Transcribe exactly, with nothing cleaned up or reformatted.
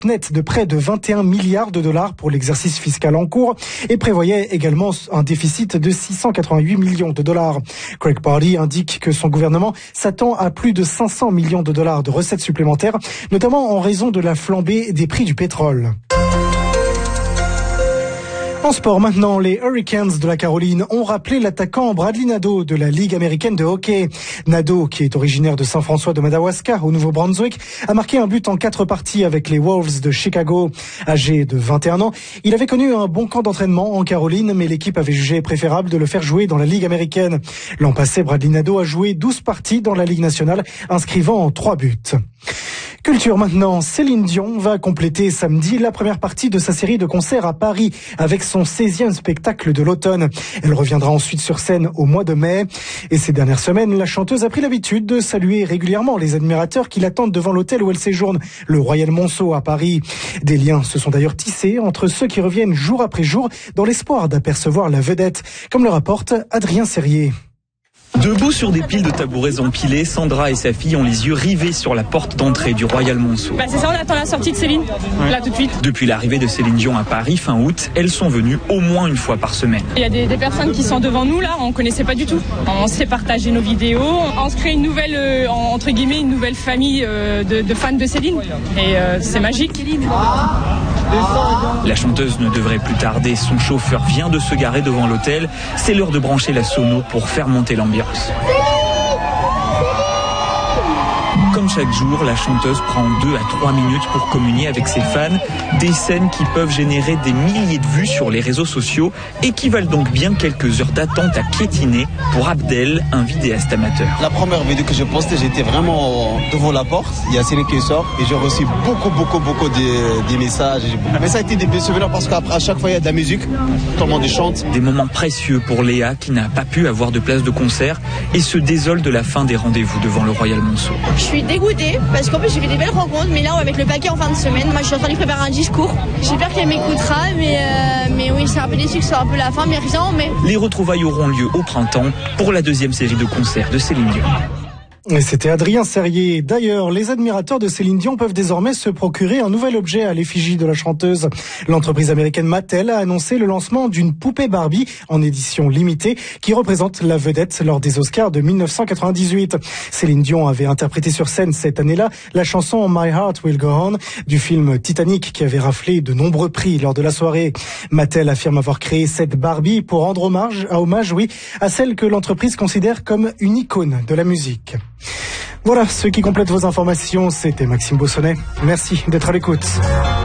net de près de vingt et un milliards de dollars pour l'exercice fiscal en cours et prévoyait également un déficit de six cent quatre-vingt-huit millions de dollars. Greg Pardy indique que son gouvernement s'attend à plus de cinq cents millions de dollars de recettes supplémentaires, notamment en raison de la flambée des prix du pétrole. En sport maintenant, les Hurricanes de la Caroline ont rappelé l'attaquant Bradley Nadeau de la Ligue américaine de hockey. Nadeau, qui est originaire de Saint-François de Madawaska au Nouveau-Brunswick, a marqué un but en quatre parties avec les Wolves de Chicago. Âgé de vingt et un ans, il avait connu un bon camp d'entraînement en Caroline, mais l'équipe avait jugé préférable de le faire jouer dans la Ligue américaine. L'an passé, Bradley Nadeau a joué douze parties dans la Ligue nationale, inscrivant trois buts. Culture maintenant, Céline Dion va compléter samedi la première partie de sa série de concerts à Paris avec son seizième spectacle de l'automne. Elle reviendra ensuite sur scène au mois de mai. Et ces dernières semaines, la chanteuse a pris l'habitude de saluer régulièrement les admirateurs qui l'attendent devant l'hôtel où elle séjourne, le Royal Monceau à Paris. Des liens se sont d'ailleurs tissés entre ceux qui reviennent jour après jour dans l'espoir d'apercevoir la vedette, comme le rapporte Adrien Serrier. Debout sur des piles de tabourets empilés, Sandra et sa fille ont les yeux rivés sur la porte d'entrée du Royal Monceau. Bah c'est ça, on attend la sortie de Céline, ouais. Là tout de suite. Depuis l'arrivée de Céline Dion à Paris fin août, elles sont venues au moins une fois par semaine. Il y a des, des personnes qui sont devant nous là, on connaissait pas du tout. On s'est partagé nos vidéos, on se crée une nouvelle, euh, entre guillemets, une nouvelle famille euh, de, de fans de Céline. Et euh, c'est magique. La chanteuse ne devrait plus tarder, son chauffeur vient de se garer devant l'hôtel. C'est l'heure de brancher la sono pour faire monter l'ambiance. Comme chaque jour, la chanteuse prend deux à trois minutes pour communier avec ses fans. Des scènes qui peuvent générer des milliers de vues sur les réseaux sociaux et qui valent donc bien quelques heures d'attente à piétiner pour Abdel, un vidéaste amateur. La première vidéo que j'ai postée, j'étais vraiment devant la porte. Il y a Céline qui sort et j'ai reçu beaucoup, beaucoup, beaucoup de, de messages. Mais ça a été des bons souvenirs parce qu'après, à chaque fois, il y a de la musique. Tout le monde chante. Des moments précieux pour Léa qui n'a pas pu avoir de place de concert et se désole de la fin des rendez-vous devant le Royal Monceau. Je suis dégoûtée parce qu'en plus j'ai fait des belles rencontres, mais là on va mettre le paquet en fin de semaine. Moi je suis en train de préparer un discours. J'espère qu'elle m'écoutera, mais, euh, mais oui, c'est un peu déçu que ce soit un peu la fin, mais rien. Mais... Les retrouvailles auront lieu au printemps pour la deuxième série de concerts de Céline Dion. Et c'était Adrien Serrier. D'ailleurs, les admirateurs de Céline Dion peuvent désormais se procurer un nouvel objet à l'effigie de la chanteuse. L'entreprise américaine Mattel a annoncé le lancement d'une poupée Barbie en édition limitée qui représente la vedette lors des Oscars de mille neuf cent quatre-vingt-dix-huit. Céline Dion avait interprété sur scène cette année-là la chanson My Heart Will Go On du film Titanic qui avait raflé de nombreux prix lors de la soirée. Mattel affirme avoir créé cette Barbie pour rendre hommage, à hommage, oui, à celle que l'entreprise considère comme une icône de la musique. Voilà, ce qui complète vos informations, c'était Maxime Bossonnet. Merci d'être à l'écoute.